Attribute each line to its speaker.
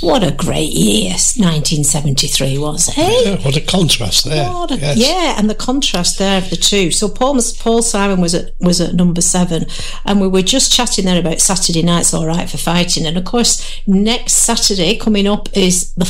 Speaker 1: What a great year 1973 was, eh?
Speaker 2: Yeah, what a contrast there. Yes.
Speaker 1: Yeah, and the contrast there of the two. So Paul Simon was at number 7, and we were just chatting there about Saturday Night's All Right for Fighting, and of course next Saturday coming up is the